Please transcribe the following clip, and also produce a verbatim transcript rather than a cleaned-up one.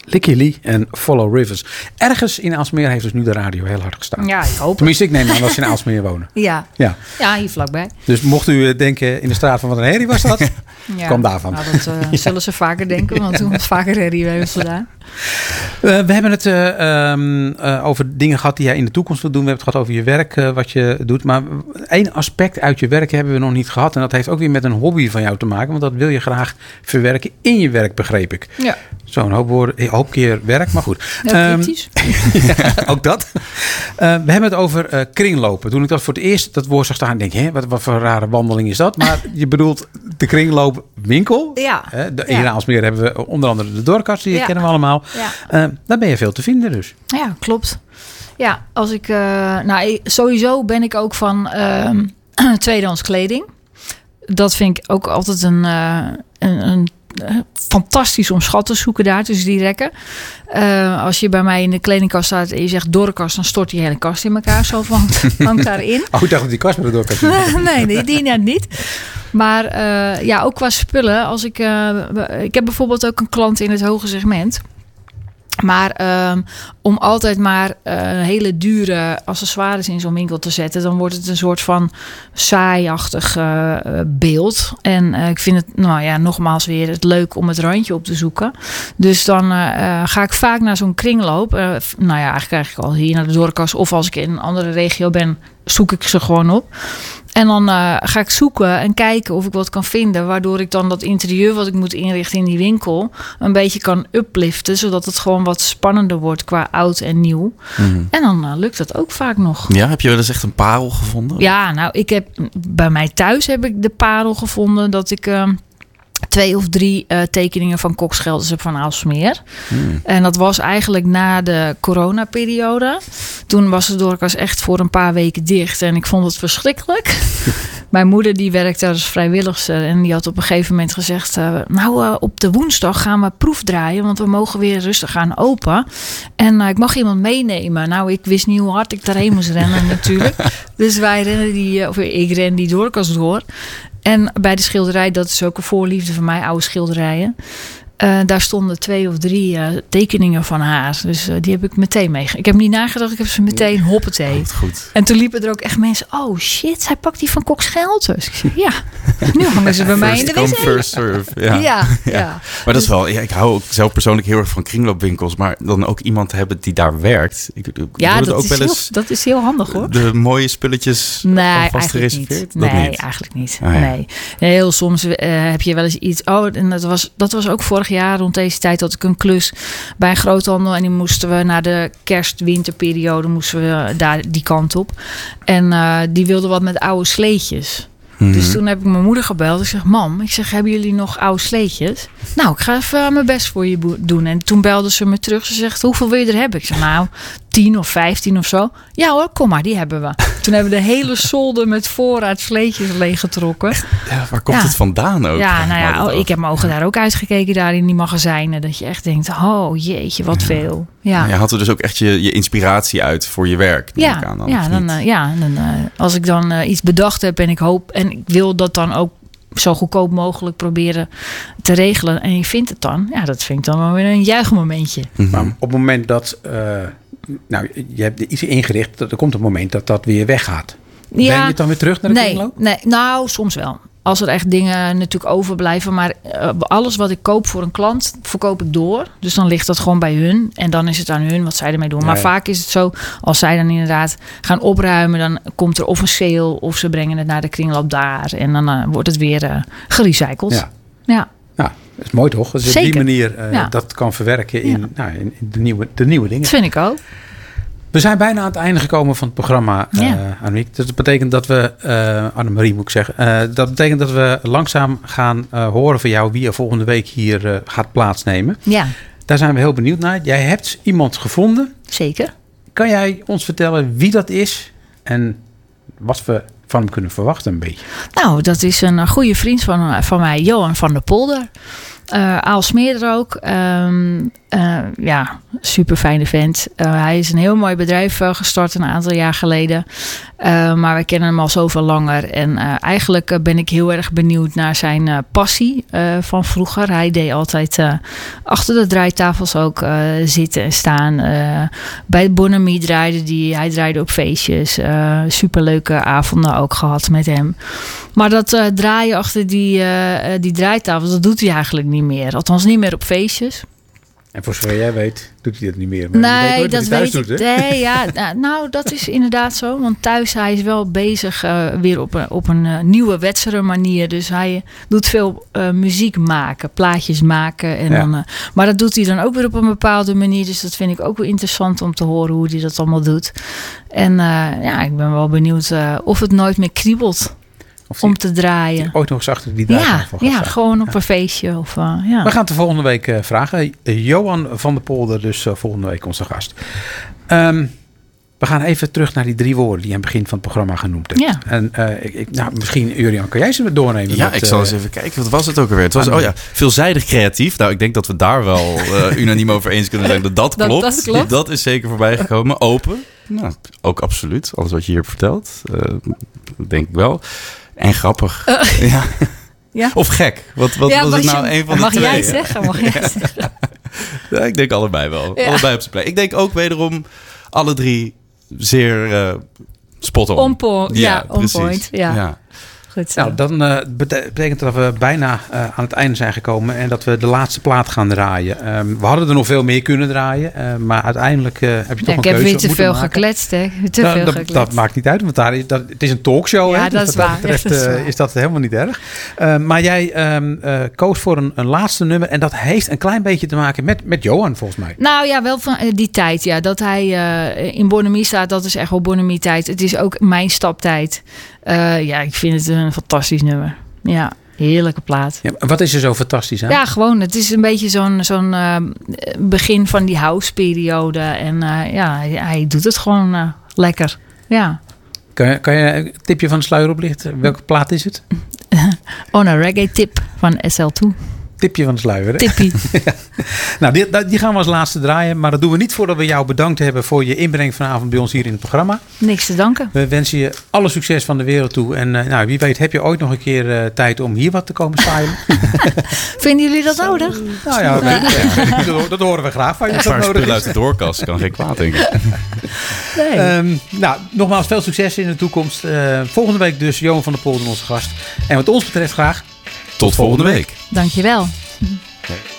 Licky Lee en Follow Rivers. Ergens in Aalsmeer heeft dus nu de radio heel hard gestaan. Ja, ik hoop Tenminste, ik neem aan dat ze in Aalsmeer wonen. Ja. Ja. ja, hier vlakbij. Dus mocht u denken in de straat van wat een herrie was dat, ja. kwam daarvan. Nou, dat uh, ja. zullen ze vaker denken, want toen was vaker herrie hebben gedaan. Uh, we hebben het uh, um, uh, over dingen gehad die jij in de toekomst wilt doen. We hebben het gehad over je werk, uh, wat je doet. Maar één aspect uit je werk hebben we nog niet gehad. En dat heeft ook weer met een hobby van jou te maken. Want dat wil je graag verwerken in je werk, begreep ik. Ja. Zo'n hoop woorden, een hoop keer werk, maar goed. Ja, kritisch. Um, ja, ook dat. Uh, we hebben het over uh, kringlopen. Toen ik dat voor het eerst dat woord zag staan, denk ik, hè, wat, wat voor een rare wandeling is dat? Maar je bedoelt de kringloopwinkel. Ja. Hè, de, ja. Hier in Aalsmeer hebben we onder andere de Doorkast, die ja. kennen we allemaal. Ja. Uh, daar ben je veel te vinden dus. Ja, klopt. Ja, als ik, uh, nou, sowieso ben ik ook van uh, tweedehands kleding. Dat vind ik ook altijd een, uh, een, een fantastisch om schat te zoeken daar tussen die rekken. Uh, als je bij mij in de kledingkast staat en je zegt doorkast, dan stort die hele kast in elkaar. Zo hangt, hangt daarin. Oh, ik dacht dat die kast met de doorkast. nee, nee, die net niet. Maar uh, ja, ook qua spullen. Als ik, uh, ik heb bijvoorbeeld ook een klant in het hoge segment. Maar um, om altijd maar uh, hele dure accessoires in zo'n winkel te zetten, dan wordt het een soort van saaiachtig uh, beeld. En uh, ik vind het, nou ja, nogmaals weer het leuk om het randje op te zoeken. Dus dan uh, ga ik vaak naar zo'n kringloop. Uh, nou ja, eigenlijk krijg ik al hier naar de Doorkast. Of als ik in een andere regio ben, zoek ik ze gewoon op. En dan uh, ga ik zoeken en kijken of ik wat kan vinden, waardoor ik dan dat interieur wat ik moet inrichten in die winkel een beetje kan upliften, zodat het gewoon wat spannender wordt qua oud en nieuw. Mm-hmm. En dan uh, lukt dat ook vaak nog. Ja, heb je wel eens echt een parel gevonden? Ja, nou, ik heb bij mij thuis heb ik de parel gevonden dat ik Uh, twee of drie uh, tekeningen van Kok Schelders heb van Aalsmeer. Hmm. En dat was eigenlijk na de coronaperiode. Toen was de Doorkast echt voor een paar weken dicht. En ik vond het verschrikkelijk. Mijn moeder die werkte als vrijwilligster. En die had op een gegeven moment gezegd, Uh, nou uh, op de woensdag gaan we proefdraaien. Want we mogen weer rustig gaan open. En uh, ik mag iemand meenemen. Nou, ik wist niet hoe hard ik daarheen moest rennen natuurlijk. Dus wij rennen die, of ik ren die Doorkast door. En bij de schilderij, dat is ook een voorliefde van mij, oude schilderijen. Uh, daar stonden twee of drie uh, tekeningen van haar. Dus uh, die heb ik meteen meegenomen. Ik heb niet nagedacht, ik heb ze meteen hoppatee. Goed, goed. En toen liepen er ook echt mensen, oh shit, hij pakt die van Kok Schelders. Ik zei, ja, nu hangen ze bij mij in de wc. First come, first serve. Ja. Ja, ja. ja. Maar dat is wel, ja, ik hou ook zelf persoonlijk heel erg van kringloopwinkels, maar dan ook iemand hebben die daar werkt. Ik, ik ja, dat, ook is wel heel, eens dat is heel handig hoor. De mooie spulletjes nee, vast gereserveerd? Niet. Nee, niet. eigenlijk niet. Ah, ja. Nee. Heel soms uh, heb je wel eens iets, oh, en dat was, dat was ook vorig jaar rond deze tijd had ik een klus bij een groothandel en die moesten we naar de kerst-winterperiode moesten we daar die kant op. En uh, die wilden wat met oude sleetjes. Mm-hmm. Dus toen heb ik mijn moeder gebeld. Ik zeg, mam, ik zeg, hebben jullie nog oude sleetjes? Nou, ik ga even mijn best voor je doen. En toen belde ze me terug. Ze zegt, hoeveel wil je er hebben? Ik zeg, nou, tien of vijftien of zo. Ja hoor, kom maar, die hebben we. Toen hebben we de hele zolder met voorraad sleetjes leeggetrokken. Ja, waar komt ja. het vandaan ook? Ja, nou ja, oh, ik heb mijn ogen daar ook uitgekeken daar in die magazijnen. Dat je echt denkt, oh jeetje, wat ja. veel. Ja. Je had er dus ook echt je, je inspiratie uit voor je werk. Ja, aan, dan, ja, dan, uh, ja dan, uh, als ik dan uh, iets bedacht heb en ik hoop en ik wil dat dan ook zo goedkoop mogelijk proberen te regelen en je vindt het dan, ja, dat vind ik dan wel weer een juichmomentje. Mm-hmm. Maar op het moment dat, uh, nou, je hebt iets ingericht, er komt een moment dat dat weer weggaat. Ja, ben je het dan weer terug naar de nee, kringloop? Nee, nou, soms wel. Als er echt dingen natuurlijk overblijven. Maar uh, alles wat ik koop voor een klant, verkoop ik door. Dus dan ligt dat gewoon bij hun. En dan is het aan hun wat zij ermee doen. Maar ja, ja. vaak is het zo, als zij dan inderdaad gaan opruimen, dan komt er of een sale of ze brengen het naar de kringloop daar. En dan uh, wordt het weer uh, gerecycled. Ja. Ja. Nou, dat is mooi toch? Als je op die manier uh, ja. dat kan verwerken in, ja. nou, in de, nieuwe, de nieuwe dingen. Dat vind ik ook. We zijn bijna aan het einde gekomen van het programma, uh, ja. Annemiek. Dus dat betekent dat we, uh, Annemarie moet ik zeggen, uh, dat betekent dat we langzaam gaan uh, horen van jou wie er volgende week hier uh, gaat plaatsnemen. Ja. Daar zijn we heel benieuwd naar. Jij hebt iemand gevonden. Zeker. Kan jij ons vertellen wie dat is en wat we van hem kunnen verwachten een beetje? Nou, dat is een goede vriend van, van mij, Johan van der Polder. Uh, Aalsmeer er ook. Um, uh, ja, super fijne vent. Uh, hij is een heel mooi bedrijf uh, gestart een aantal jaar geleden. Uh, maar we kennen hem al zoveel langer. En uh, eigenlijk uh, ben ik heel erg benieuwd naar zijn uh, passie uh, van vroeger. Hij deed altijd uh, achter de draaitafels ook uh, zitten en staan. Uh, bij de Bonhomie draaide die. Hij draaide op feestjes. Uh, superleuke avonden ook gehad met hem. Maar dat uh, draaien achter die, uh, die draaitafels, dat doet hij eigenlijk niet meer. Althans niet meer op feestjes. En voor zover jij weet, doet hij dat niet meer. Maar nee, weet dat weet ik. Nee, ja, nou, dat is inderdaad zo. Want thuis, hij is wel bezig uh, weer op een, op een uh, nieuwe, wetsere manier. Dus hij doet veel uh, muziek maken, plaatjes maken. En ja. dan, uh, maar dat doet hij dan ook weer op een bepaalde manier. Dus dat vind ik ook wel interessant om te horen hoe hij dat allemaal doet. En uh, ja, ik ben wel benieuwd uh, of het nooit meer kriebelt. Die, om te draaien. Ooit nog eens achter die draaitafel. Ja, ja gewoon op ja. een feestje. Of, uh, ja. We gaan het de volgende week uh, vragen. Johan van der Polder, dus uh, volgende week onze gast. Um, we gaan even terug naar die drie woorden die je aan het begin van het programma genoemd hebt. Ja. En uh, ik, ik, nou, misschien, Jurian, kan jij ze doornemen? Ja, met, ik zal uh, eens even kijken. Wat was het ook alweer? Het was oh ja, veelzijdig creatief. Nou, ik denk dat we daar wel uh, unaniem over eens kunnen zijn dat dat klopt. Dat, dat, klopt. Dat is zeker voorbij gekomen. Open. Nou, ook absoluut. Alles wat je hier hebt verteld. Uh, denk ik wel. En grappig. Uh, ja. Ja. Of gek. Wat, wat ja, was het nou je, een van de mag twee? Jij zeggen, mag jij zeggen? Ja, ik denk allebei wel. Ja. Allebei op zijn plek. Ik denk ook wederom alle drie zeer uh, spot on. On point. Ja, ja, on precies. point. Ja. Ja. Goed zo. Nou, dan uh, betekent dat we bijna uh, aan het einde zijn gekomen en dat we de laatste plaat gaan draaien. Um, we hadden er nog veel meer kunnen draaien, uh, maar uiteindelijk uh, heb je toch ja, een ik keuze heb weer te veel maken. gekletst, hè? Te nou, veel dat, gekletst. dat maakt niet uit, want daar is, dat, het is een talkshow. Ja, hè? dat Dus is dat waar. betreft, Ja, dat is, uh, waar. is dat helemaal niet erg. Uh, maar jij um, uh, koos voor een, een laatste nummer en dat heeft een klein beetje te maken met, met Johan, volgens mij. Nou ja, wel van uh, die tijd. Ja, dat hij uh, in Bonhomie staat, dat is echt wel Bonhomie tijd. Het is ook mijn staptijd. Uh, ja, ik vind het een fantastisch nummer. Ja, heerlijke plaat. Ja, wat is er zo fantastisch aan? Ja, gewoon. Het is een beetje zo'n, zo'n uh, begin van die house-periode. En uh, ja, hij, hij doet het gewoon uh, lekker. Ja. Kan je, kan je een tipje van de sluier oplichten? Welke plaat is het? On a reggae tip van S L twee. Tipje van de sluier. Hè? Tippie. Ja. Nou, die, die gaan we als laatste draaien. Maar dat doen we niet voordat we jou bedankt hebben voor je inbreng vanavond bij ons hier in het programma. Niks te danken. We wensen je alle succes van de wereld toe. En uh, nou, wie weet heb je ooit nog een keer uh, tijd om hier wat te komen stylen. Vinden jullie dat nodig? Nou ja, ja. ja. Dat, dat horen we graag van je. Een paar spullen uit de doorkast kan geen kwaad, denk ik. Nee. Um, nou, nogmaals veel succes in de toekomst. Uh, volgende week dus Johan van der Polder, onze gast. En wat ons betreft graag tot volgende week. Dankjewel. Okay.